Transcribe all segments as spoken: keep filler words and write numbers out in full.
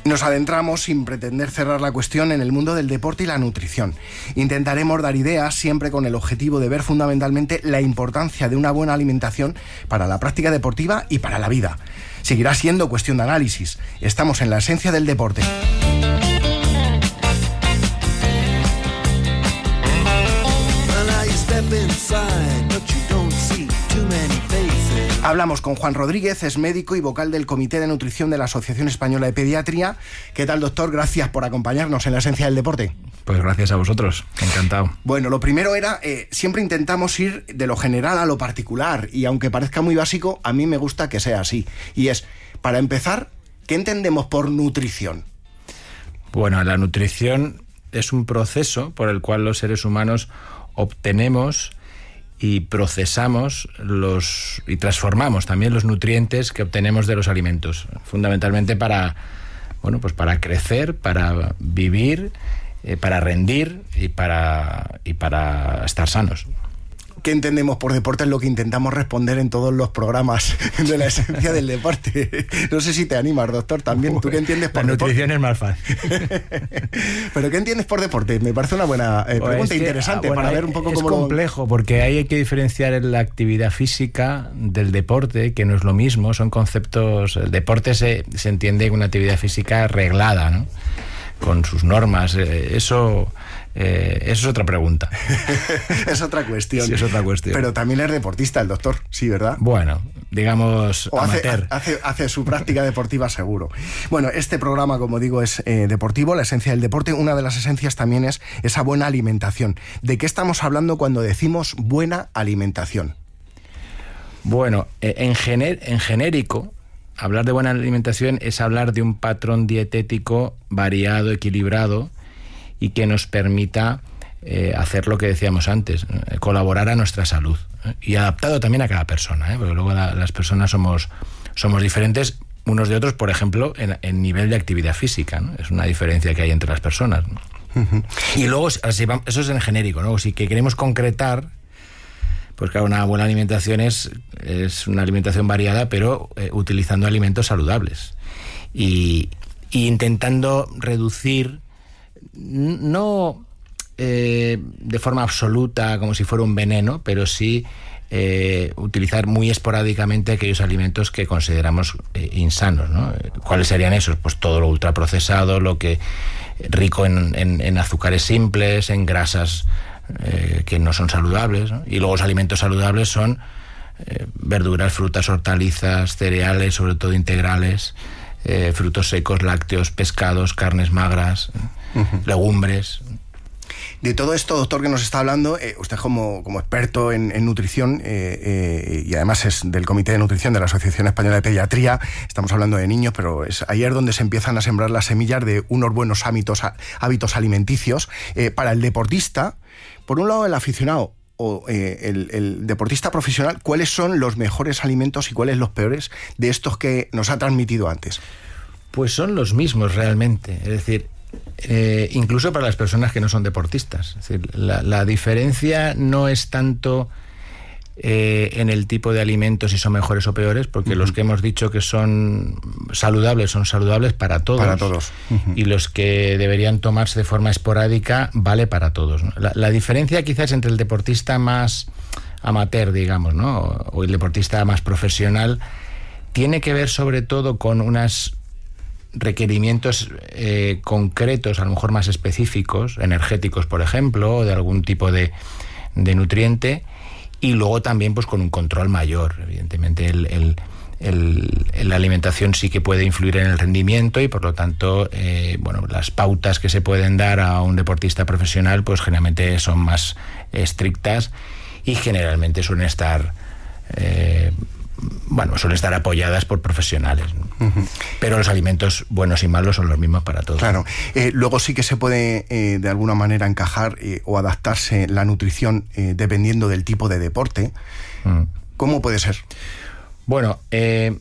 Nos adentramos, sin pretender cerrar la cuestión, en el mundo del deporte y la nutrición. Intentaremos dar ideas siempre con el objetivo de ver fundamentalmente la importancia de una buena alimentación para la práctica deportiva y para la vida. Seguirá siendo cuestión de análisis. Estamos en la esencia del deporte. Hablamos con Juan Rodríguez, es médico y vocal del Comité de Nutrición de la Asociación Española de Pediatría. ¿Qué tal, doctor? Gracias por acompañarnos en la esencia del deporte. Pues gracias a vosotros, encantado. Bueno, lo primero era, eh, siempre intentamos ir de lo general a lo particular, y aunque parezca muy básico, a mí me gusta que sea así. Y es, para empezar, ¿qué entendemos por nutrición? Bueno, la nutrición es un proceso por el cual los seres humanos obtenemos y procesamos los y transformamos también los nutrientes que obtenemos de los alimentos, fundamentalmente para, bueno, pues para crecer, para vivir, eh, para rendir y para y para estar sanos. ¿Qué entendemos por deporte? Es lo que intentamos responder en todos los programas de la esencia del deporte. No sé si te animas, doctor, también. ¿Tú qué entiendes por la deporte? Nutrición es más fácil. ¿Pero qué entiendes por deporte? Me parece una buena eh, pregunta, es que, interesante, bueno, para ver un poco cómo... Es complejo, porque ahí hay que diferenciar la actividad física del deporte, que no es lo mismo, son conceptos... El deporte se, se entiende como una actividad física reglada, ¿no? Con sus normas, eh, eso... Eh, eso es otra pregunta. Es otra cuestión. Sí, es otra cuestión. Pero también es deportista el doctor, sí, ¿verdad? Bueno, digamos o amateur. Hace, hace, hace su práctica deportiva seguro. Bueno, este programa, como digo, es eh, deportivo, la esencia del deporte. Una de las esencias también es esa buena alimentación. ¿De qué estamos hablando cuando decimos buena alimentación? Bueno, eh, en, gener, en genérico, hablar de buena alimentación es hablar de un patrón dietético variado, equilibrado, y que nos permita eh, hacer lo que decíamos antes, eh, colaborar a nuestra salud, eh, y adaptado también a cada persona, ¿eh? Porque luego la, las personas somos, somos diferentes unos de otros, por ejemplo, en, en nivel de actividad física, ¿no? Es una diferencia que hay entre las personas, ¿no? Uh-huh. Y luego, así, eso es en genérico, ¿no? Si que queremos concretar, pues claro, una buena alimentación es, es una alimentación variada, pero eh, utilizando alimentos saludables y, y intentando reducir, no eh, de forma absoluta como si fuera un veneno, pero sí eh, utilizar muy esporádicamente aquellos alimentos que consideramos eh, insanos, ¿no? ¿Cuáles serían esos? Pues todo lo ultraprocesado, lo que rico en, en, en azúcares simples, en grasas eh, que no son saludables, ¿no? Y luego los alimentos saludables son eh, verduras, frutas, hortalizas, cereales, sobre todo integrales, eh, frutos secos, lácteos, pescados, carnes magras, Uh-huh. legumbres. De todo esto, doctor, que nos está hablando, eh, usted como, como experto en, en nutrición eh, eh, y además es del Comité de Nutrición de la Asociación Española de Pediatría, estamos hablando de niños, pero es ayer donde se empiezan a sembrar las semillas de unos buenos hábitos, hábitos alimenticios. Eh, para el deportista, por un lado el aficionado o eh, el, el deportista profesional, ¿cuáles son los mejores alimentos y cuáles los peores de estos que nos ha transmitido antes? Pues son los mismos realmente, es decir, Eh, incluso para las personas que no son deportistas. Es decir, la, la diferencia no es tanto eh, en el tipo de alimentos si son mejores o peores, porque uh-huh. los que hemos dicho que son saludables son saludables para todos, para todos. Uh-huh. Y los que deberían tomarse de forma esporádica vale para todos, ¿no? La, la diferencia quizás entre el deportista más amateur, digamos, ¿no? o el deportista más profesional tiene que ver sobre todo con unas requerimientos eh, concretos, a lo mejor más específicos, energéticos, por ejemplo, o de algún tipo de, de nutriente, y luego también pues con un control mayor. Evidentemente el, el, el, la alimentación sí que puede influir en el rendimiento y por lo tanto eh, bueno, las pautas que se pueden dar a un deportista profesional pues generalmente son más estrictas y generalmente suelen estar eh, bueno, suelen estar apoyadas por profesionales, ¿no? Uh-huh. Pero los alimentos buenos y malos son los mismos para todos. Claro. Eh, luego sí que se puede eh, de alguna manera encajar eh, o adaptarse la nutrición eh, dependiendo del tipo de deporte. Uh-huh. ¿Cómo puede ser? Bueno, eh,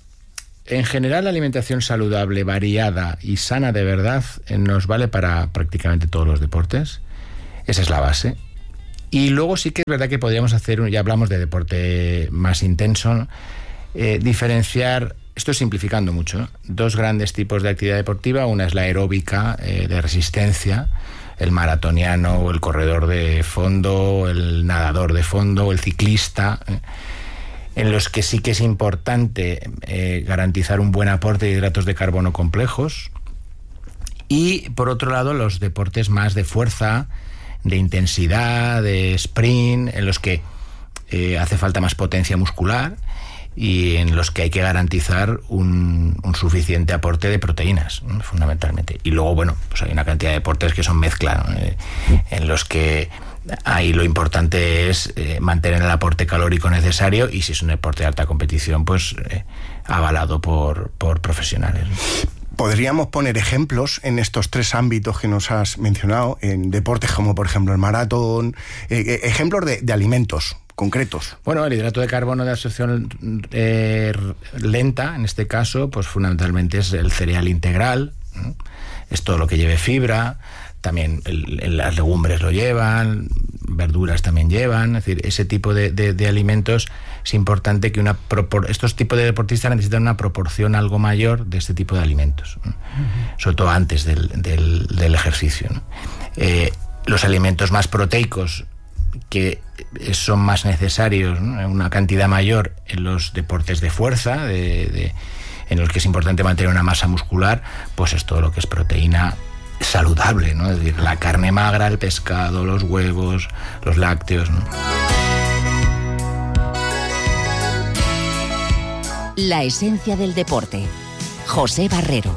en general la alimentación saludable, variada y sana de verdad eh, nos vale para prácticamente todos los deportes. Esa es la base. Y luego sí que es verdad que podríamos hacer, ya hablamos de deporte más intenso, ¿no? eh, diferenciar esto es simplificando mucho, ¿no? Dos grandes tipos de actividad deportiva. Una es la aeróbica, eh, de resistencia, el maratoniano o el corredor de fondo, el nadador de fondo, el ciclista, ¿eh? En los que sí que es importante eh, garantizar un buen aporte de hidratos de carbono complejos. Y por otro lado, los deportes más de fuerza, de intensidad, de sprint, en los que eh, hace falta más potencia muscular y en los que hay que garantizar un, un suficiente aporte de proteínas, ¿no? Fundamentalmente. Y luego, bueno, pues hay una cantidad de deportes que son mezcla, ¿no? eh, en los que ahí lo importante es eh, mantener el aporte calórico necesario, y si es un deporte de alta competición, pues eh, avalado por, por profesionales, ¿no? ¿Podríamos poner ejemplos en estos tres ámbitos que nos has mencionado, en deportes como por ejemplo el maratón, eh, ejemplos de, de alimentos concretos? Bueno, el hidrato de carbono de absorción eh, lenta, en este caso, pues fundamentalmente es el cereal integral, ¿no? Es todo lo que lleve fibra, también el, el, las legumbres lo llevan, verduras también llevan, es decir, ese tipo de, de, de alimentos. Es importante que una propor- estos tipos de deportistas necesitan una proporción algo mayor de este tipo de alimentos, ¿no? Uh-huh. Sobre todo antes del, del, del ejercicio, ¿no? Eh, los alimentos más proteicos, que son más necesarios, ¿no? Una cantidad mayor en los deportes de fuerza, de, de, en los que es importante mantener una masa muscular, pues es todo lo que es proteína saludable, ¿no? Es decir, la carne magra, el pescado, los huevos, los lácteos, ¿no? La esencia del deporte. José Barrero.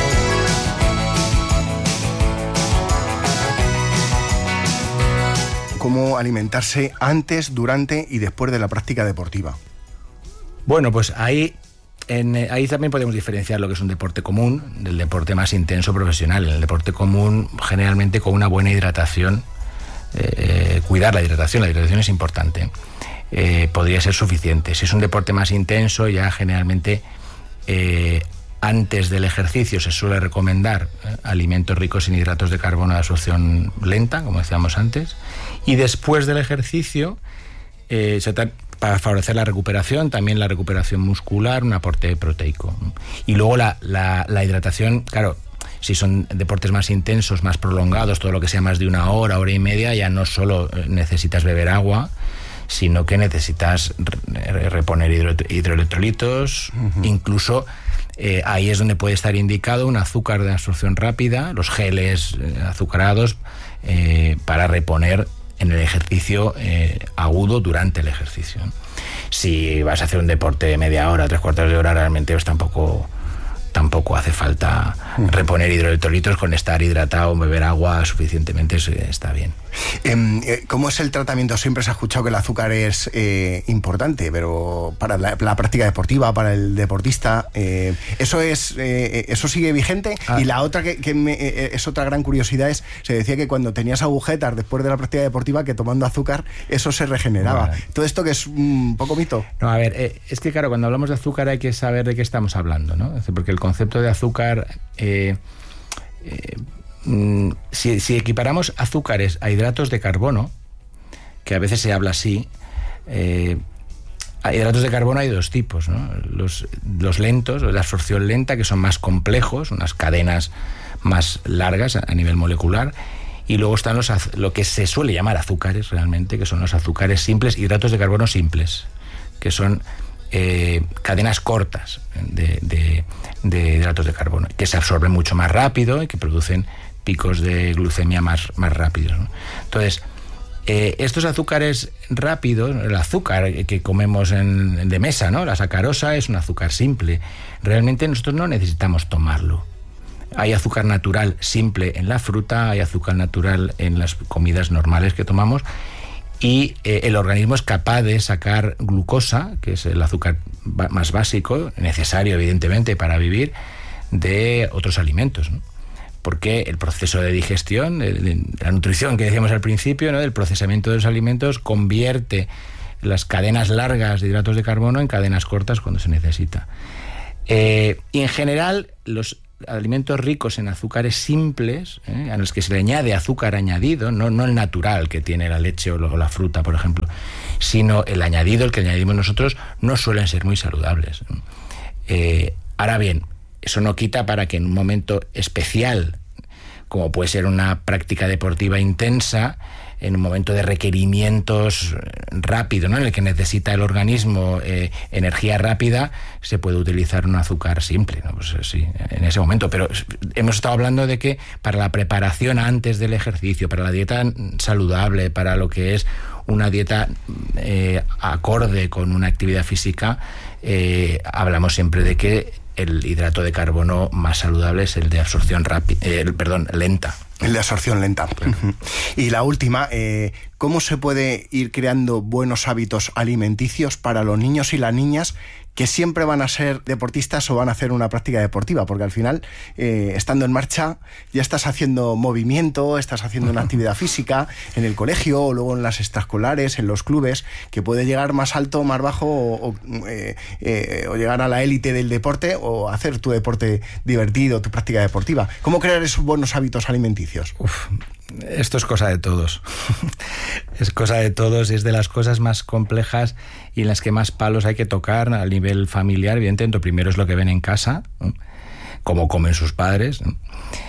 ¿Cómo alimentarse antes, durante y después de la práctica deportiva? Bueno, pues ahí, en, ahí también podemos diferenciar lo que es un deporte común del deporte más intenso profesional. En el deporte común, generalmente con una buena hidratación, eh, cuidar la hidratación, la hidratación es importante. Eh, podría ser suficiente. Si es un deporte más intenso, ya generalmente eh, antes del ejercicio se suele recomendar eh, alimentos ricos en hidratos de carbono de absorción lenta, como decíamos antes, y después del ejercicio, eh, se tra- para favorecer la recuperación, también la recuperación muscular, un aporte proteico. Y luego la, la, la hidratación, claro, si son deportes más intensos, más prolongados, todo lo que sea más de una hora, hora y media, ya no solo necesitas beber agua, sino que necesitas reponer hidro, hidroelectrolitos, uh-huh. Incluso eh, ahí es donde puede estar indicado un azúcar de absorción rápida, los geles eh, azucarados, eh, para reponer en el ejercicio eh, agudo durante el ejercicio. Si vas a hacer un deporte de media hora, tres cuartos de hora, realmente pues tampoco... tampoco hace falta reponer hidroelectrolitos. Con estar hidratado, beber agua suficientemente está bien. Eh, ¿Cómo es el tratamiento? Siempre se ha escuchado que el azúcar es eh, importante, pero para la, la práctica deportiva, para el deportista, eh, ¿eso es eh, eso sigue vigente? Ah. Y la otra que, que me, eh, es otra gran curiosidad es, se decía que cuando tenías agujetas después de la práctica deportiva, que tomando azúcar, eso se regeneraba. Bueno. ¿Todo esto que es un poco mito? No, a ver, eh, es que claro, cuando hablamos de azúcar hay que saber de qué estamos hablando, ¿no? Es decir, porque el concepto de azúcar, eh, eh, mm, si, si equiparamos azúcares a hidratos de carbono, que a veces se habla así, eh, a hidratos de carbono hay dos tipos, ¿no? Los, los lentos, los de absorción lenta, que son más complejos, unas cadenas más largas a, a nivel molecular, y luego están los lo que se suele llamar azúcares realmente, que son los azúcares simples, hidratos de carbono simples, que son Eh, cadenas cortas de, de, de hidratos de carbono, que se absorben mucho más rápido y que producen picos de glucemia más, más rápidos, ¿no? Entonces, eh, estos azúcares rápidos, el azúcar que comemos en, de mesa, ¿no? La sacarosa es un azúcar simple. Realmente nosotros no necesitamos tomarlo. Hay azúcar natural simple en la fruta, hay azúcar natural en las comidas normales que tomamos, y eh, el organismo es capaz de sacar glucosa, que es el azúcar ba- más básico, necesario evidentemente para vivir, de otros alimentos, ¿no? Porque el proceso de digestión, de, de la nutrición que decíamos al principio, ¿no? Del procesamiento de los alimentos, convierte las cadenas largas de hidratos de carbono en cadenas cortas cuando se necesita. Eh, y en general, los alimentos ricos en azúcares simples, ¿eh? A los que se le añade azúcar añadido, no, no el natural que tiene la leche o la fruta, por ejemplo, sino el añadido, el que añadimos nosotros, no suelen ser muy saludables. Eh, ahora bien, eso no quita para que en un momento especial, como puede ser una práctica deportiva intensa, en un momento de requerimientos rápido, ¿no?, en el que necesita el organismo eh, energía rápida, se puede utilizar un azúcar simple, ¿no? Pues sí, en ese momento. Pero hemos estado hablando de que para la preparación antes del ejercicio, para la dieta saludable, para lo que es una dieta eh, acorde con una actividad física, eh, hablamos siempre de que el hidrato de carbono más saludable es el de absorción rápida, eh, perdón, lenta. El de absorción lenta. Claro. Y la última, eh, ¿cómo se puede ir creando buenos hábitos alimenticios para los niños y las niñas que siempre van a ser deportistas o van a hacer una práctica deportiva? Porque al final, eh, estando en marcha, ya estás haciendo movimiento, estás haciendo una actividad física en el colegio o luego en las extraescolares, en los clubes, que puede llegar más alto, más bajo o, o, eh, eh, o llegar a la élite del deporte o hacer tu deporte divertido, tu práctica deportiva. ¿Cómo crear esos buenos hábitos alimenticios? Uf, esto es cosa de todos. Es cosa de todos, es de las cosas más complejas y en las que más palos hay que tocar a nivel familiar. Evidentemente, lo primero es lo que ven en casa, ¿no?, cómo comen sus padres, ¿no?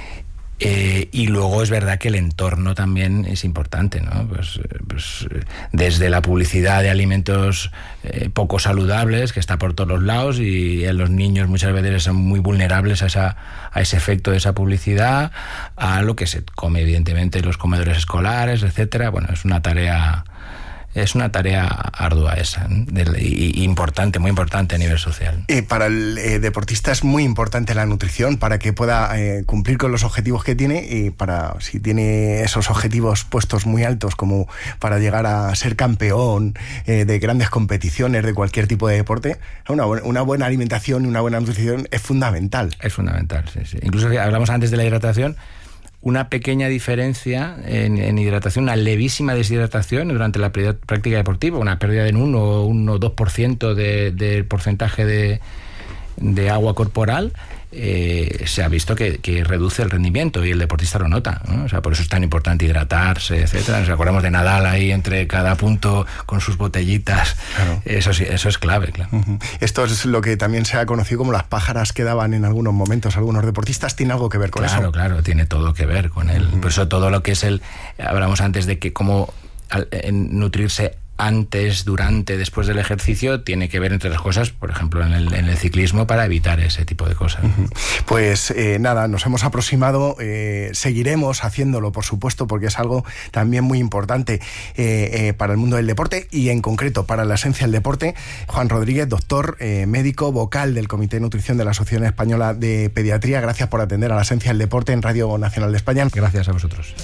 Eh, y luego es verdad que el entorno también es importante, ¿no? Pues, pues desde la publicidad de alimentos eh, poco saludables, que está por todos los lados, y los niños muchas veces son muy vulnerables a, esa, a ese efecto de esa publicidad, a lo que se come evidentemente en los comedores escolares, etcétera. Bueno, es una tarea... Es una tarea ardua esa, ¿eh? y, y importante, muy importante a nivel social. Eh, para el eh, deportista es muy importante la nutrición para que pueda eh, cumplir con los objetivos que tiene, y para, si tiene esos objetivos puestos muy altos, como para llegar a ser campeón eh, de grandes competiciones de cualquier tipo de deporte, una, una buena alimentación y una buena nutrición es fundamental. Es fundamental, sí, sí. Incluso hablamos antes de la hidratación. Una pequeña diferencia en, en hidratación, una levísima deshidratación durante la práctica deportiva, una pérdida de un uno o dos por ciento de, de porcentaje de, de agua corporal, eh, se ha visto que, que reduce el rendimiento y el deportista lo nota, ¿no? O sea, por eso es tan importante hidratarse, etcétera. Nos acordamos de Nadal ahí entre cada punto con sus botellitas. Claro. Eso sí, eso es clave, claro. Uh-huh. Esto es lo que también se ha conocido como las pájaras que daban en algunos momentos algunos deportistas. ¿Tiene algo que ver con claro, eso? Claro, claro, tiene todo que ver con él. Uh-huh. Por eso todo lo que es el... Hablamos antes de que cómo al, en nutrirse antes, durante, después del ejercicio, tiene que ver, entre las cosas, por ejemplo, en el, en el ciclismo, para evitar ese tipo de cosas. Uh-huh. Pues eh, nada, nos hemos aproximado, eh, seguiremos haciéndolo, por supuesto, porque es algo también muy importante eh, eh, para el mundo del deporte y en concreto para la esencia del deporte. Juan Rodríguez, doctor, eh, médico, vocal del Comité de Nutrición de la Asociación Española de Pediatría, gracias por atender a la esencia del deporte en Radio Nacional de España. Gracias a vosotros.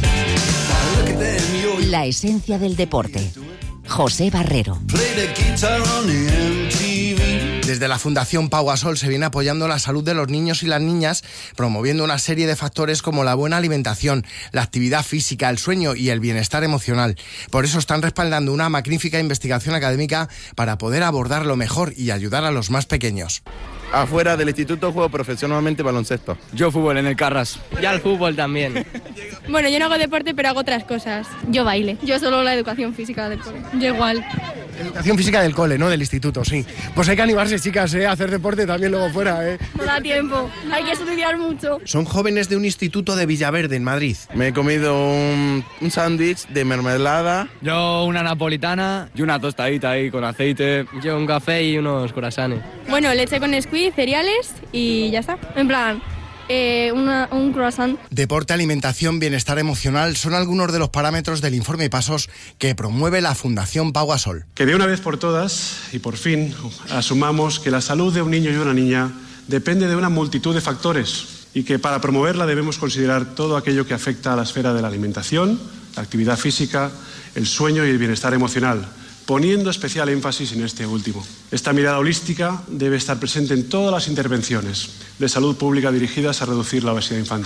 La esencia del deporte. José Barrero. Desde la Fundación Pau Gasol se viene apoyando la salud de los niños y las niñas, promoviendo una serie de factores como la buena alimentación, la actividad física, el sueño y el bienestar emocional. Por eso están respaldando una magnífica investigación académica para poder abordarlo mejor y ayudar a los más pequeños. Afuera del instituto juego profesionalmente baloncesto. Yo fútbol en el Carras. Ya el fútbol también. Bueno, yo no hago deporte, pero hago otras cosas. Yo baile. Yo solo la educación física del cole. Yo igual. Educación física del cole, ¿no? Del instituto, sí. Pues hay que animarse, chicas, ¿eh? A hacer deporte también luego fuera, ¿eh? No da tiempo. Hay que estudiar mucho. Son jóvenes de un instituto de Villaverde, en Madrid. Me he comido un, un sándwich de mermelada. Yo una napolitana y una tostadita ahí con aceite. Yo un café y unos croissants. Bueno, leche con squeeze, cereales y ya está. En plan... Eh, una, un croissant. Deporte, alimentación, bienestar emocional son algunos de los parámetros del informe Pasos que promueve la Fundación Pau Gasol. Que de una vez por todas y por fin asumamos que la salud de un niño y una niña depende de una multitud de factores y que para promoverla debemos considerar todo aquello que afecta a la esfera de la alimentación, la actividad física, el sueño y el bienestar emocional, poniendo especial énfasis en este último. Esta mirada holística debe estar presente en todas las intervenciones de salud pública dirigidas a reducir la obesidad infantil.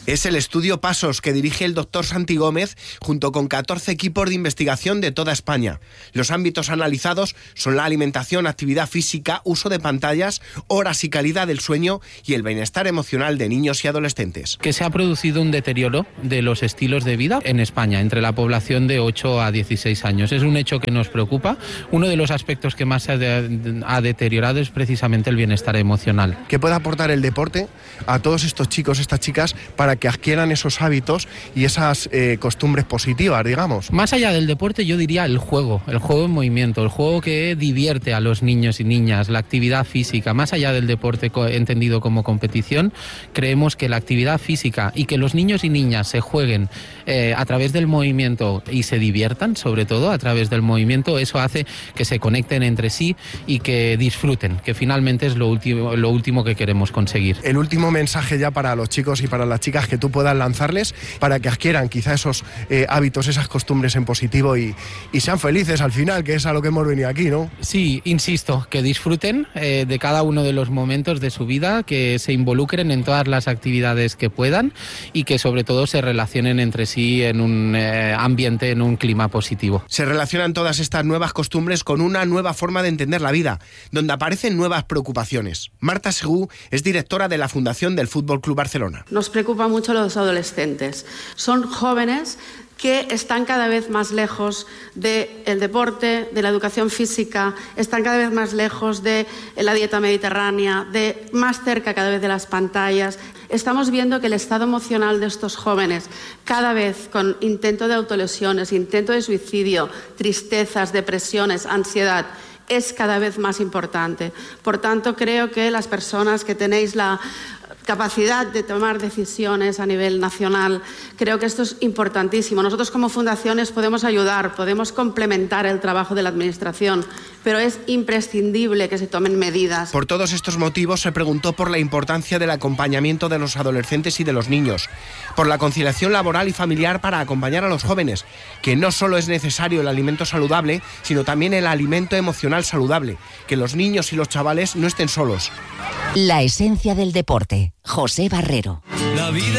Es el estudio PASOS que dirige el doctor Santi Gómez junto con catorce equipos de investigación de toda España. Los ámbitos analizados son la alimentación, actividad física, uso de pantallas, horas y calidad del sueño y el bienestar emocional de niños y adolescentes. Que se ha producido un deterioro de los estilos de vida en España entre la población de ocho a dieciséis años. Es un hecho que nos preocupa. Uno de los aspectos que más se ha, de, ha deteriorado es precisamente el bienestar emocional. ¿Qué puede aportar el deporte a todos estos chicos, estas chicas, para que adquieran esos hábitos y esas eh, costumbres positivas, digamos? Más allá del deporte, yo diría el juego, el juego en movimiento, el juego que divierte a los niños y niñas, la actividad física. Más allá del deporte entendido como competición, creemos que la actividad física y que los niños y niñas se jueguen eh, a través del movimiento y se diviertan, sobre todo a través del movimiento, eso hace que se conecten entre sí y que disfruten, que finalmente es lo último, lo último que queremos conseguir. El último mensaje ya para los chicos y para las chicas que tú puedas lanzarles para que adquieran quizá esos eh, hábitos, esas costumbres en positivo y, y sean felices al final, que es a lo que hemos venido aquí, ¿no? Sí, insisto, que disfruten eh, de cada uno de los momentos de su vida, que se involucren en todas las actividades que puedan y que sobre todo se relacionen entre sí en un eh, ambiente, en un clima positivo. Se relacionan todas estas nuevas costumbres con una nueva forma de entender la vida, donde aparecen nuevas preocupaciones. Marta Segú es directora de la Fundación del Fútbol Club Barcelona. Nos preocupa mucho los adolescentes. Son jóvenes que están cada vez más lejos del deporte, de la educación física, están cada vez más lejos de la dieta mediterránea, de más cerca cada vez de las pantallas. Estamos viendo que el estado emocional de estos jóvenes, cada vez con intento de autolesiones, intento de suicidio, tristezas, depresiones, ansiedad, es cada vez más importante. Por tanto, creo que las personas que tenéis la capacidad de tomar decisiones a nivel nacional, creo que esto es importantísimo. Nosotros como fundaciones podemos ayudar, podemos complementar el trabajo de la Administración, pero es imprescindible que se tomen medidas. Por todos estos motivos se preguntó por la importancia del acompañamiento de los adolescentes y de los niños, por la conciliación laboral y familiar para acompañar a los jóvenes, que no solo es necesario el alimento saludable, sino también el alimento emocional saludable, que los niños y los chavales no estén solos. La esencia del deporte. José Barrero. La vida